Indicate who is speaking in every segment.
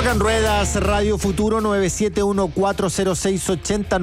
Speaker 1: En Ruedas, Radio Futuro, 971-406-80,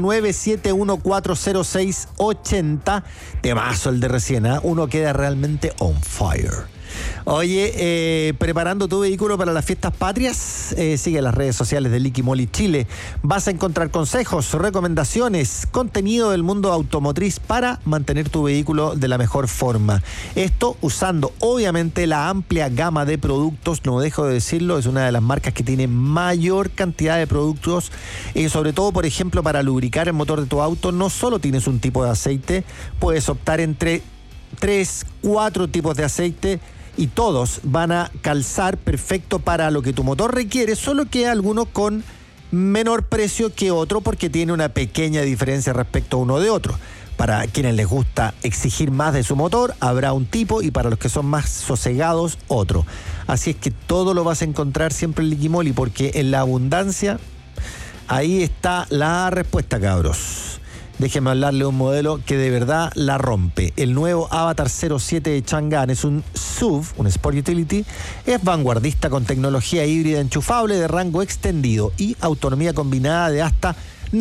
Speaker 1: 971-406-80. Temazo el de recién, ¿eh? Uno queda realmente on fire. Oye, preparando tu vehículo para las fiestas patrias, sigue las redes sociales de Liqui Moly Chile. Vas a encontrar consejos, recomendaciones, contenido del mundo automotriz para mantener tu vehículo de la mejor forma. Esto usando obviamente la amplia gama de productos, no dejo de decirlo, es una de las marcas que tiene mayor cantidad de productos, sobre todo por ejemplo para lubricar el motor de tu auto. No solo tienes un tipo de aceite, puedes optar entre 3, 4 tipos de aceite y todos van a calzar perfecto para lo que tu motor requiere, solo que algunos con menor precio que otro porque tiene una pequeña diferencia respecto a uno de otro. Para quienes les gusta exigir más de su motor, habrá un tipo, y para los que son más sosegados, otro. Así es que todo lo vas a encontrar siempre en Liqui Moly, porque en la abundancia, ahí está la respuesta, cabros. Déjenme hablarle de un modelo que de verdad la rompe. El nuevo Avatar 07 de Chang'an es un SUV, un Sport Utility. Es vanguardista con tecnología híbrida enchufable de rango extendido y autonomía combinada de hasta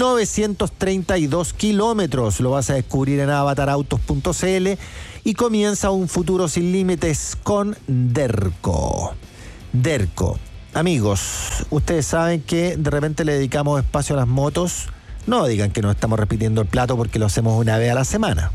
Speaker 1: 932 kilómetros. Lo vas a descubrir en avatarautos.cl y comienza un futuro sin límites con Derco. Derco. Amigos, ustedes saben que de repente le dedicamos espacio a las motos. No digan que nos estamos repitiendo el plato porque lo hacemos una vez a la semana.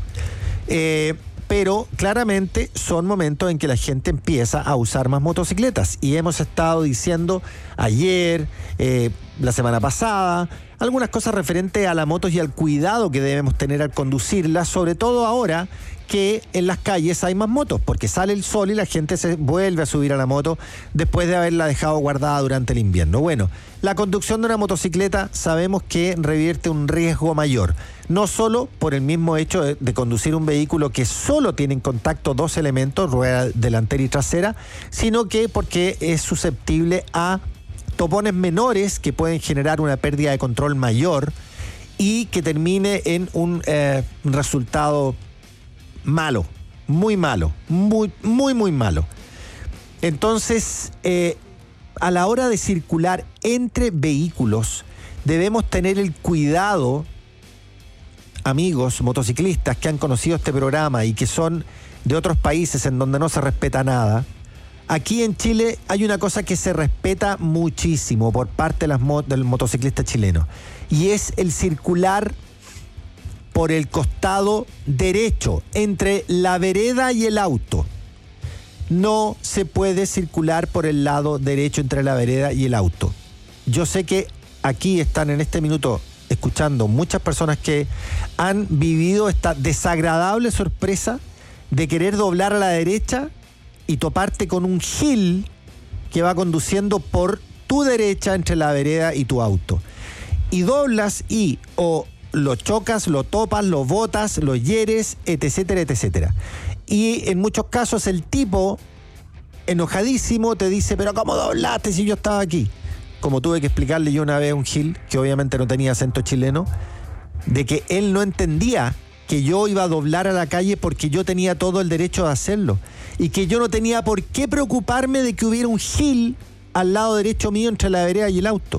Speaker 1: Pero claramente son momentos en que la gente empieza a usar más motocicletas. Y hemos estado diciendo ayer, la semana pasada, algunas cosas referentes a las motos y al cuidado que debemos tener al conducirlas, sobre todo ahora que en las calles hay más motos, porque sale el sol y la gente se vuelve a subir a la moto después de haberla dejado guardada durante el invierno. Bueno, la conducción de una motocicleta sabemos que revierte un riesgo mayor, no solo por el mismo hecho de conducir un vehículo que solo tiene en contacto dos elementos, rueda delantera y trasera, sino que porque es susceptible a topones menores que pueden generar una pérdida de control mayor y que termine en un resultado malo, muy malo, muy malo. Entonces, a la hora de circular entre vehículos, debemos tener el cuidado, amigos motociclistas que han conocido este programa y que son de otros países en donde no se respeta nada. Aquí en Chile hay una cosa que se respeta muchísimo por parte de del motociclista chileno, y es el circular por el costado derecho, entre la vereda y el auto. No se puede circular por el lado derecho entre la vereda y el auto. Yo sé que aquí están en este minuto escuchando muchas personas que han vivido esta desagradable sorpresa de querer doblar a la derecha y toparte con un gil que va conduciendo por tu derecha entre la vereda y tu auto. Y doblas y o lo chocas, lo topas, lo botas, lo hieres, etcétera, etcétera. Y en muchos casos el tipo, enojadísimo, te dice, pero ¿cómo doblaste si yo estaba aquí? Como tuve que explicarle yo una vez a un gil, que obviamente no tenía acento chileno, de que él no entendía que yo iba a doblar a la calle porque yo tenía todo el derecho de hacerlo. Y que yo no tenía por qué preocuparme de que hubiera un gil al lado derecho mío entre la vereda y el auto.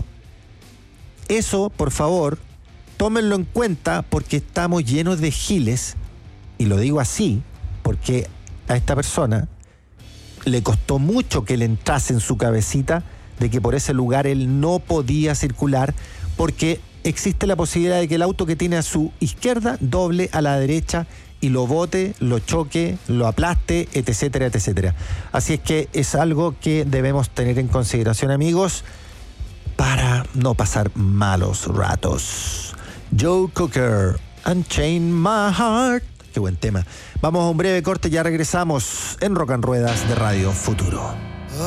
Speaker 1: Eso, por favor, tómenlo en cuenta, porque estamos llenos de giles, y lo digo así porque a esta persona le costó mucho que le entrase en su cabecita de que por ese lugar él no podía circular, porque existe la posibilidad de que el auto que tiene a su izquierda doble a la derecha y lo bote, lo choque, lo aplaste, etcétera, etcétera. Así es que es algo que debemos tener en consideración, amigos, para no pasar malos ratos. Joe Cocker, Unchain My Heart. Qué buen tema. Vamos a un breve corte, ya regresamos en Rock and Ruedas de Radio Futuro.